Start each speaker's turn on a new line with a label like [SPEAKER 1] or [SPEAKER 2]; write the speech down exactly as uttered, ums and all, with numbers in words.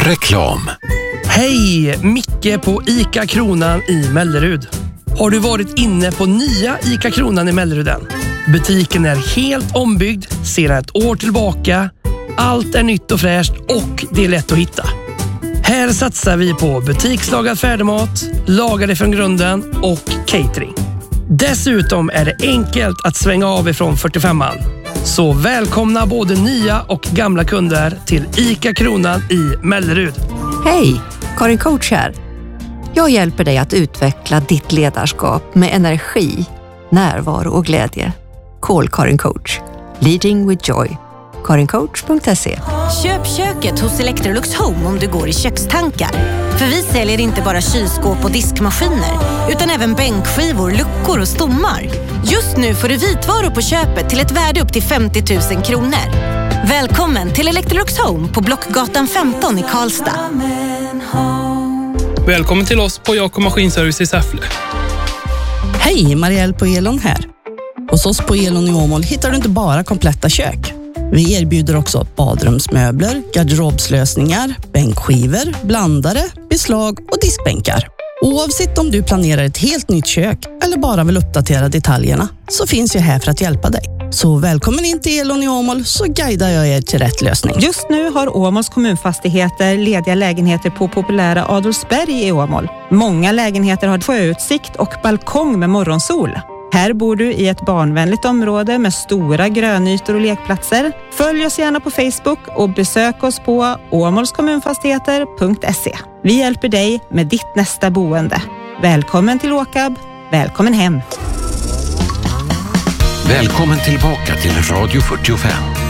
[SPEAKER 1] Reklam.
[SPEAKER 2] Hej, Micke på ICA Kronan i Mellerud. Har du varit inne på nya ICA Kronan i Melleruden? Butiken är helt ombyggd sedan ett år tillbaka. Allt är nytt och fräscht och det är lätt att hitta. Här satsar vi på butikslagad färdigmat, lagade från grunden och catering. Dessutom är det enkelt att svänga av ifrån fyrtiofemman. Så välkomna både nya och gamla kunder till ICA Kronan i Mellerud.
[SPEAKER 3] Hej, Karin Coach här. Jag hjälper dig att utveckla ditt ledarskap med energi, närvaro och glädje. Call Karin Coach. Leading with joy. karin coach punkt se.
[SPEAKER 4] Köp köket hos Electrolux Home om du går i kökstankar. För vi säljer inte bara kylskåp och diskmaskiner utan även bänkskivor, luckor och stommar. Just nu får du vitvaror på köpet till ett värde upp till femtio tusen kronor. Välkommen till Electrolux Home på Blockgatan femton i Karlstad.
[SPEAKER 5] Välkommen till oss på Jakob Maskinservice i Säffle.
[SPEAKER 6] Hej, Marielle på Elon här. Hos oss på Elon i Åmål hittar du inte bara kompletta kök. Vi erbjuder också badrumsmöbler, garderobslösningar, bänkskivor, blandare, beslag och diskbänkar. Oavsett om du planerar ett helt nytt kök eller bara vill uppdatera detaljerna så finns jag här för att hjälpa dig. Så välkommen in till Elon i Åmål så guidar jag er till rätt lösning.
[SPEAKER 7] Just nu har Åmåls kommunfastigheter lediga lägenheter på populära Adolfsberg i Åmål. Många lägenheter har sjöutsikt och balkong med morgonsol. Här bor du i ett barnvänligt område med stora grönytor och lekplatser. Följ oss gärna på Facebook och besök oss på åmålskommunfastigheter punkt se. Vi hjälper dig med ditt nästa boende. Välkommen till Åkab. Välkommen hem.
[SPEAKER 1] Välkommen tillbaka till Radio fyrtiofem.